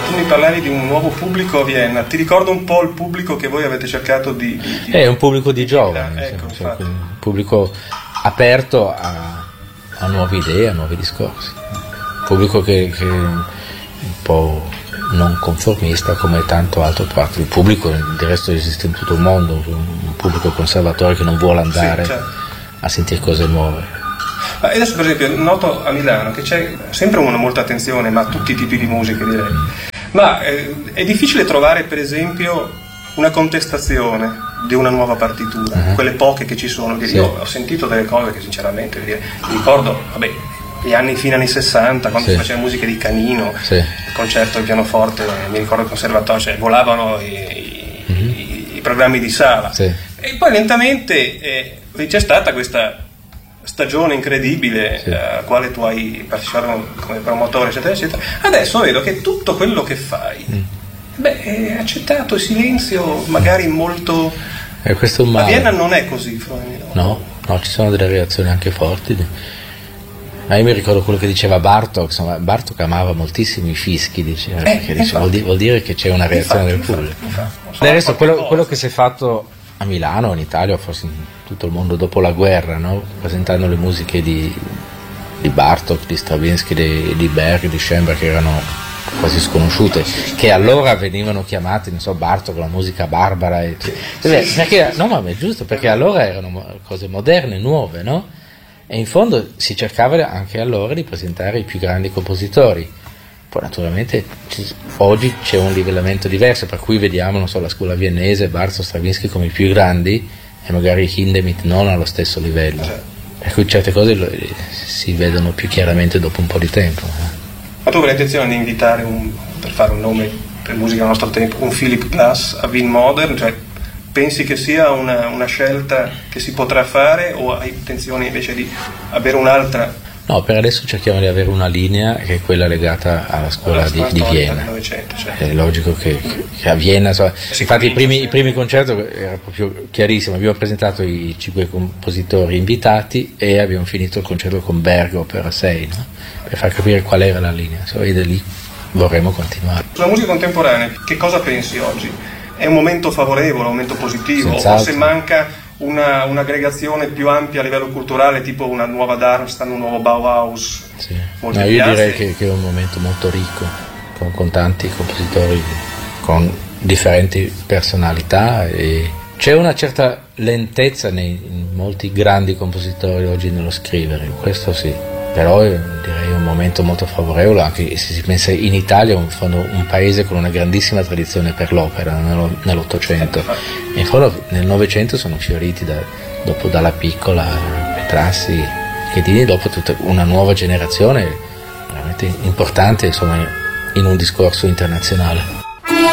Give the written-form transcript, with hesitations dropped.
tu mi parlavi di un nuovo pubblico a Vienna, ti ricordo un po' il pubblico che voi avete cercato di è un pubblico di giovani, ecco, cioè, un pubblico aperto a nuove idee, a nuovi discorsi, un pubblico che è un po' non conformista come tanto altro parte. Il pubblico del resto esiste in tutto il mondo, un pubblico conservatore che non vuole andare a sentire cose nuove. Adesso per esempio noto a Milano che c'è sempre una molta attenzione, ma a tutti i tipi di musica direi, ma è difficile trovare per esempio una contestazione di una nuova partitura, quelle poche che ci sono. Io ho sentito delle cose che sinceramente mi ricordo, gli anni fino anni 60 quando si faceva musica di Canino, il concerto al pianoforte, mi ricordo il conservatorio, cioè volavano i programmi di sala, e poi lentamente c'è stata questa stagione incredibile a quale tu hai partecipato come promotore eccetera eccetera. Adesso vedo che tutto quello che fai è accettato, il silenzio magari molto, questo a Vienna non è così, no, ci sono delle reazioni anche forti. Ma io mi ricordo quello che diceva Bartok, insomma, Bartok amava moltissimo i fischi, diceva, perché vuol dire che c'è una reazione del pubblico. Del resto quello che si è fatto a Milano, in Italia, forse in tutto il mondo dopo la guerra, no? Presentando le musiche di Bartok, di Stravinsky, di Berg, di Schoenberg, che erano quasi sconosciute, che allora venivano chiamate, non so, Bartok, la musica barbara, perché, no, ma è giusto, perché allora erano cose moderne, nuove, no? E in fondo si cercava anche allora di presentare i più grandi compositori. Poi naturalmente oggi c'è un livellamento diverso, per cui vediamo, non so, la scuola viennese, Bartok, Stravinsky come i più grandi e magari Hindemith non allo stesso livello, per cui certe cose si vedono più chiaramente dopo un po' di tempo. Ma tu hai l'intenzione di invitare, per fare un nome per musica del nostro tempo, un Philip Glass a Wien Modern? Cioè, pensi che sia una scelta che si potrà fare, o hai intenzione invece di avere un'altra? No, per adesso cerchiamo di avere una linea che è quella legata alla scuola di Vienna. È logico che a Vienna, infatti i primi concerti era proprio chiarissimo, abbiamo presentato i 5 compositori invitati e abbiamo finito il concerto con Berg Opera 6, no? Per far capire qual era la linea, e da lì vorremmo continuare. Sulla musica contemporanea, che cosa pensi oggi? È un momento favorevole, un momento positivo, Senz'altro. O forse manca un'aggregazione più ampia a livello culturale, tipo una nuova Darmstadt, un nuovo Bauhaus? Io direi che è un momento molto ricco, con tanti compositori con differenti personalità, e c'è una certa lentezza in molti grandi compositori oggi nello scrivere, questo sì. Però direi un momento molto favorevole, anche se si pensa in Italia, un paese con una grandissima tradizione per l'opera nell'Ottocento, e in fondo nel Novecento sono fioriti dopo Dalla Piccola, Petrassi, Chedini, dopo tutta una nuova generazione veramente importante, insomma, in un discorso internazionale.